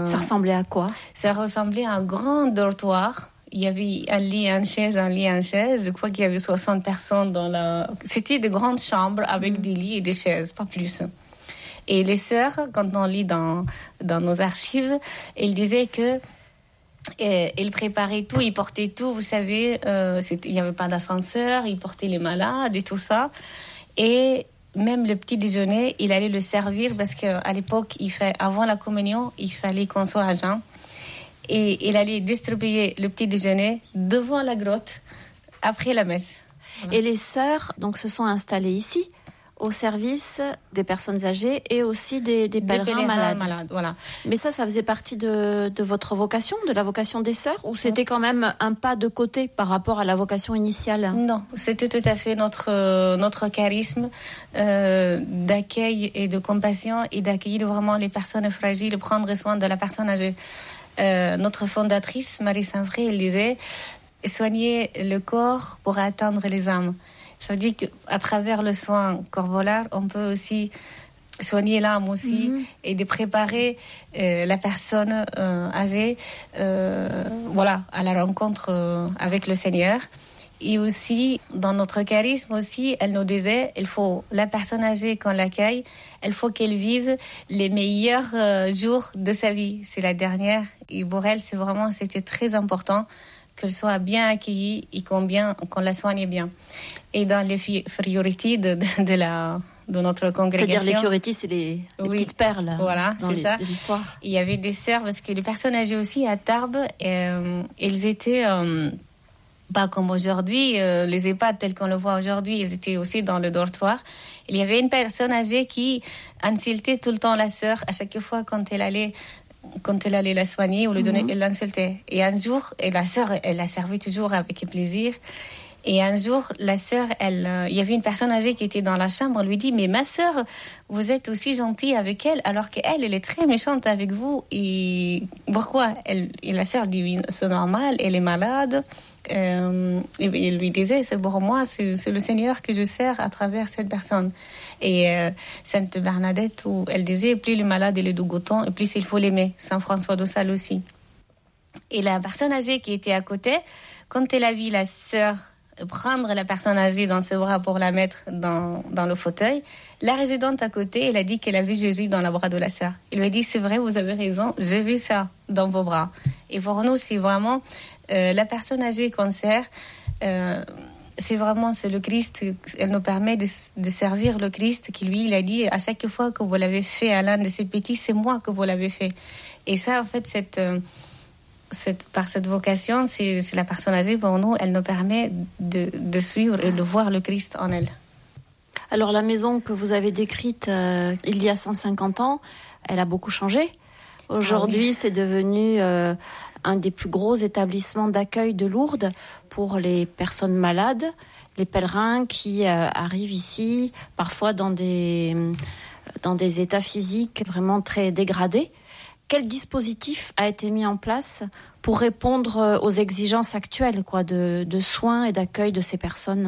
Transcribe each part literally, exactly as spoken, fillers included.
Ça ressemblait à quoi? Ça ressemblait à un grand dortoir. Il y avait un lit, une chaise, un lit, une chaise. Je crois qu'il y avait soixante personnes dans la... C'était de grandes chambres avec mmh. des lits et des chaises, pas plus. Et les sœurs, quand on lit dans, dans nos archives, elles disaient que euh, ils préparaient tout, ils portaient tout, vous savez, euh, il n'y avait pas d'ascenseur, ils portaient les malades et tout ça. Et même le petit déjeuner, il allait le servir parce qu'à l'époque, il fait, avant la communion, il fallait qu'on soit à jeun. Et il allait distribuer le petit déjeuner devant la grotte après la messe. Voilà. Et les sœurs donc, se sont installées ici, au service des personnes âgées et aussi des, des, pèlerins, des pèlerins malades. malades voilà. Mais ça, ça faisait partie de, de votre vocation, de la vocation des sœurs, ou c'était quand même un pas de côté par rapport à la vocation initiale? Non, c'était tout à fait notre, notre charisme euh, d'accueil et de compassion et d'accueillir vraiment les personnes fragiles, prendre soin de la personne âgée. Euh, notre fondatrice, Marie Saint-Vré, elle disait « Soigner le corps pour atteindre les âmes ». Ça veut dire qu'à travers le soin corporel, on peut aussi soigner l'âme aussi mm-hmm. et de préparer euh, la personne euh, âgée euh, voilà, à la rencontre euh, avec le Seigneur. Et aussi, dans notre charisme aussi, elle nous disait, il faut, la personne âgée qu'on l'accueille, il faut qu'elle vive les meilleurs euh, jours de sa vie. C'est la dernière. Et pour elle, c'est vraiment, c'était très important qu'elle soit bien accueillie et qu'on, bien, qu'on la soigne bien. Et dans les priorités de, de, de, la, de notre congrégation... C'est-à-dire les priorités, c'est les, les oui, petites perles voilà, dans c'est les, ça. de l'histoire. Il y avait des sœurs, parce que les personnes âgées aussi à Tarbes, euh, elles étaient... Euh, pas comme aujourd'hui, euh, les EHPAD tels qu'on le voit aujourd'hui, ils étaient aussi dans le dortoir. Il y avait une personne âgée qui insultait tout le temps la sœur à chaque fois quand elle allait, quand elle allait la soigner ou lui donner, mm-hmm. elle l'insultait. Et un jour, et la sœur, elle la servait toujours avec plaisir. Et un jour, la sœur, elle, euh, il y avait une personne âgée qui était dans la chambre. On lui dit, mais ma sœur, vous êtes aussi gentille avec elle, alors qu'elle, elle est très méchante avec vous. Et pourquoi elle, et la sœur dit, c'est normal, elle est malade. Euh, et il lui disait, c'est pour moi, c'est, c'est le Seigneur que je sers à travers cette personne. Et euh, Sainte Bernadette, où elle disait, plus le malade est le dégoûtant, et plus il faut l'aimer. Saint François de Sales aussi. Et la personne âgée qui était à côté, quand elle a vu la sœur prendre la personne âgée dans ses bras pour la mettre dans, dans le fauteuil, la résidente à côté, elle a dit qu'elle a vu Jésus dans les bras de la sœur. Il lui a dit, c'est vrai, vous avez raison, j'ai vu ça dans vos bras. Et pour nous, c'est vraiment euh, la personne âgée qu'on sert, euh, c'est vraiment, c'est le Christ, elle nous permet de, de servir le Christ qui, lui, il a dit, à chaque fois que vous l'avez fait à l'un de ces petits, c'est moi que vous l'avez fait. Et ça, en fait, cette... Euh, Cette, par cette vocation, c'est, c'est la personne âgée, pour nous, elle nous permet de, de suivre et de voir le Christ en elle. Alors la maison que vous avez décrite euh, il y a cent cinquante ans, elle a beaucoup changé. Aujourd'hui, ah oui. c'est devenu euh, un des plus gros établissements d'accueil de Lourdes pour les personnes malades, les pèlerins qui euh, arrivent ici, parfois dans des, dans des états physiques vraiment très dégradés. Quel dispositif a été mis en place pour répondre aux exigences actuelles quoi, de, de soins et d'accueil de ces personnes?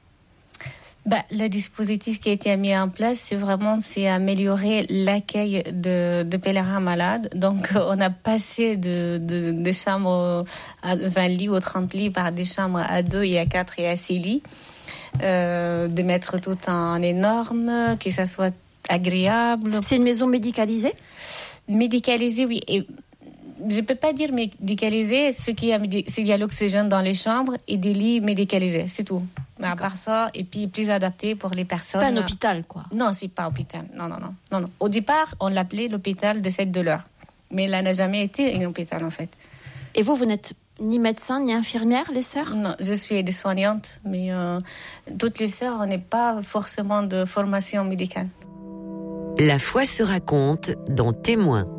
Bah, le dispositif qui a été mis en place, c'est vraiment c'est améliorer l'accueil de, de pèlerins malades. Donc, on a passé de, de, de chambres à vingt lits ou trente lits par des chambres à deux et à quatre et à six lits. Euh, de mettre tout en énorme, que ça soit agréable. C'est une maison médicalisée? Médicalisée, oui. Et je ne peux pas dire médicalisée, ce qui a, s'il y a l'oxygène dans les chambres et des lits médicalisés, c'est tout. Mais à part ça, et puis plus adapté pour les personnes. C'est pas un hôpital, quoi. Non, c'est pas un hôpital. Non, non, non, non, non. Au départ, on l'appelait l'hôpital de cette douleur. Mais là, n'a jamais été un hôpital, en fait. Et vous, vous n'êtes ni médecin, ni infirmière, les sœurs? Non, je suis aide-soignante, mais euh, toutes les sœurs, on n'est pas forcément de formation médicale. La foi se raconte dans Témoins.